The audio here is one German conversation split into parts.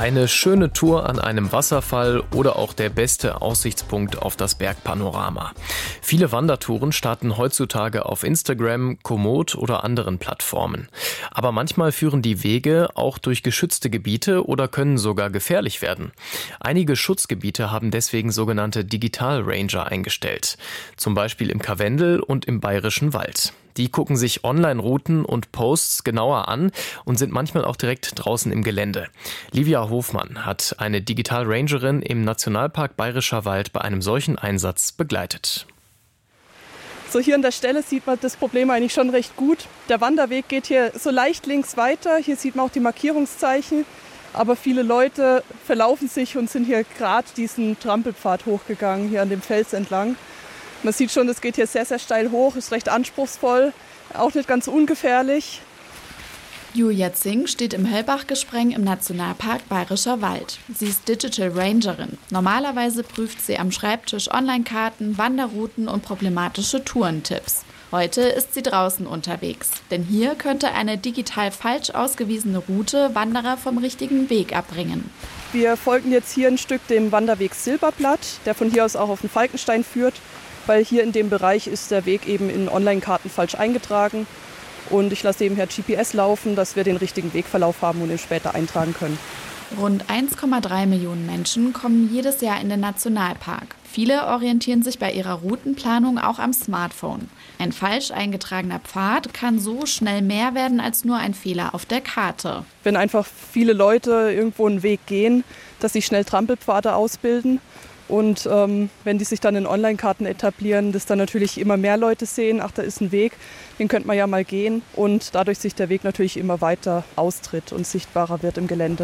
Eine schöne Tour an einem Wasserfall oder auch der beste Aussichtspunkt auf das Bergpanorama. Viele Wandertouren starten heutzutage auf Instagram, Komoot oder anderen Plattformen. Aber manchmal führen die Wege auch durch geschützte Gebiete oder können sogar gefährlich werden. Einige Schutzgebiete haben deswegen sogenannte Digital Ranger eingestellt. Zum Beispiel im Karwendel und im Bayerischen Wald. Die gucken sich Online-Routen und Posts genauer an und sind manchmal auch direkt draußen im Gelände. Livia Hofmann hat eine Digital Rangerin im Nationalpark Bayerischer Wald bei einem solchen Einsatz begleitet. So, hier an der Stelle sieht man das Problem eigentlich schon recht gut. Der Wanderweg geht hier so leicht links weiter. Hier sieht man auch die Markierungszeichen. Aber viele Leute verlaufen sich und sind hier gerade diesen Trampelpfad hochgegangen, hier an dem Fels entlang. Man sieht schon, das geht hier sehr, sehr steil hoch, ist recht anspruchsvoll, auch nicht ganz ungefährlich. Julia Zing steht im Höllbachgespreng im Nationalpark Bayerischer Wald. Sie ist Digital Rangerin. Normalerweise prüft sie am Schreibtisch Online-Karten, Wanderrouten und problematische Tourentipps. Heute ist sie draußen unterwegs, denn hier könnte eine digital falsch ausgewiesene Route Wanderer vom richtigen Weg abbringen. Wir folgen jetzt hier ein Stück dem Wanderweg Silberblatt, der von hier aus auch auf den Falkenstein führt, weil hier in dem Bereich ist der Weg eben in Online-Karten falsch eingetragen. Und ich lasse nebenher GPS laufen, dass wir den richtigen Wegverlauf haben und ihn später eintragen können. Rund 1,3 Millionen Menschen kommen jedes Jahr in den Nationalpark. Viele orientieren sich bei ihrer Routenplanung auch am Smartphone. Ein falsch eingetragener Pfad kann so schnell mehr werden als nur ein Fehler auf der Karte. Wenn einfach viele Leute irgendwo einen Weg gehen, dass sie schnell Trampelpfade ausbilden. Und wenn die sich dann in Online-Karten etablieren, dass dann natürlich immer mehr Leute sehen, ach, da ist ein Weg, den könnte man ja mal gehen. Und dadurch sich der Weg natürlich immer weiter austritt und sichtbarer wird im Gelände.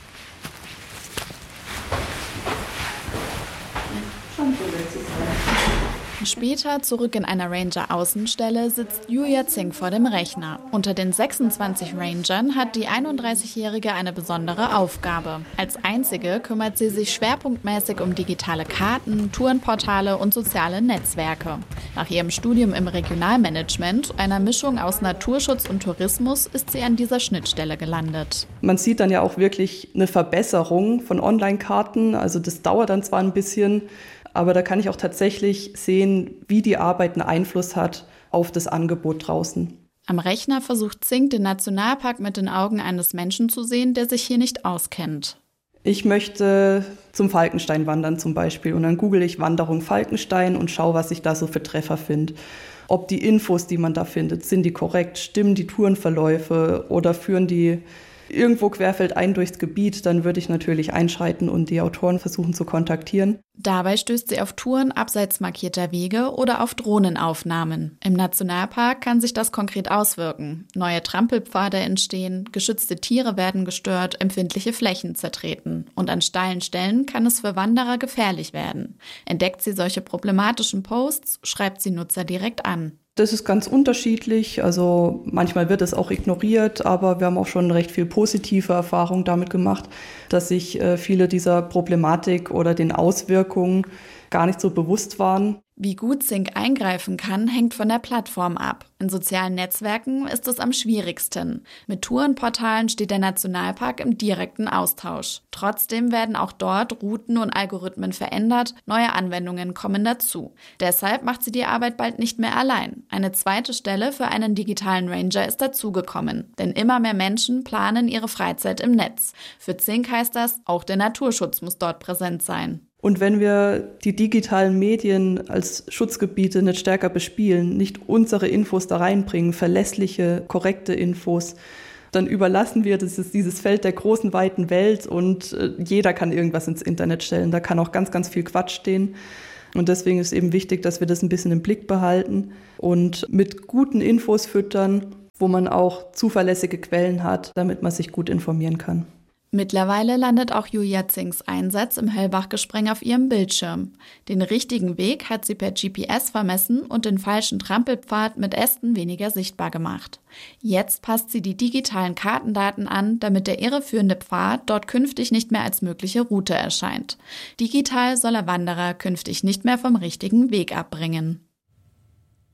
Später, zurück in einer Ranger-Außenstelle, sitzt Julia Zing vor dem Rechner. Unter den 26 Rangern hat die 31-Jährige eine besondere Aufgabe. Als einzige kümmert sie sich schwerpunktmäßig um digitale Karten, Tourenportale und soziale Netzwerke. Nach ihrem Studium im Regionalmanagement, einer Mischung aus Naturschutz und Tourismus, ist sie an dieser Schnittstelle gelandet. Man sieht dann ja auch wirklich eine Verbesserung von Online-Karten. Also das dauert dann zwar ein bisschen, aber da kann ich auch tatsächlich sehen, wie die Arbeit einen Einfluss hat auf das Angebot draußen. Am Rechner versucht Zing, den Nationalpark mit den Augen eines Menschen zu sehen, der sich hier nicht auskennt. Ich möchte zum Falkenstein wandern zum Beispiel und dann google ich Wanderung Falkenstein und schaue, was ich da so für Treffer finde. Ob die Infos, die man da findet, sind die korrekt, stimmen die Tourenverläufe oder führen die irgendwo querfeldein durchs Gebiet, dann würde ich natürlich einschreiten und die Autoren versuchen zu kontaktieren. Dabei stößt sie auf Touren abseits markierter Wege oder auf Drohnenaufnahmen. Im Nationalpark kann sich das konkret auswirken. Neue Trampelpfade entstehen, geschützte Tiere werden gestört, empfindliche Flächen zertreten. Und an steilen Stellen kann es für Wanderer gefährlich werden. Entdeckt sie solche problematischen Posts, schreibt sie Nutzer direkt an. Das ist ganz unterschiedlich, also manchmal wird es auch ignoriert, aber wir haben auch schon recht viel positive Erfahrungen damit gemacht, dass sich viele dieser Problematik oder den Auswirkungen gar nicht so bewusst waren. Wie gut Zing eingreifen kann, hängt von der Plattform ab. In sozialen Netzwerken ist es am schwierigsten. Mit Tourenportalen steht der Nationalpark im direkten Austausch. Trotzdem werden auch dort Routen und Algorithmen verändert, neue Anwendungen kommen dazu. Deshalb macht sie die Arbeit bald nicht mehr allein. Eine zweite Stelle für einen digitalen Ranger ist dazugekommen. Denn immer mehr Menschen planen ihre Freizeit im Netz. Für Zing heißt das, auch der Naturschutz muss dort präsent sein. Und wenn wir die digitalen Medien als Schutzgebiete nicht stärker bespielen, nicht unsere Infos da reinbringen, verlässliche, korrekte Infos, dann überlassen wir dieses Feld der großen, weiten Welt und jeder kann irgendwas ins Internet stellen. Da kann auch ganz, ganz viel Quatsch stehen. Und deswegen ist eben wichtig, dass wir das ein bisschen im Blick behalten und mit guten Infos füttern, wo man auch zuverlässige Quellen hat, damit man sich gut informieren kann. Mittlerweile landet auch Julia Zings Einsatz im Höllbachgespreng auf ihrem Bildschirm. Den richtigen Weg hat sie per GPS vermessen und den falschen Trampelpfad mit Ästen weniger sichtbar gemacht. Jetzt passt sie die digitalen Kartendaten an, damit der irreführende Pfad dort künftig nicht mehr als mögliche Route erscheint. Digital soll er Wanderer künftig nicht mehr vom richtigen Weg abbringen.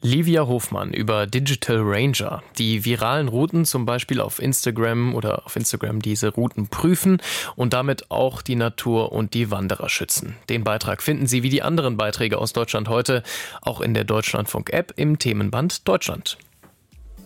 Livia Hofmann über Digital Ranger, die viralen Routen zum Beispiel auf Instagram diese Routen prüfen und damit auch die Natur und die Wanderer schützen. Den Beitrag finden Sie wie die anderen Beiträge aus Deutschland heute auch in der Deutschlandfunk-App im Themenband Deutschland.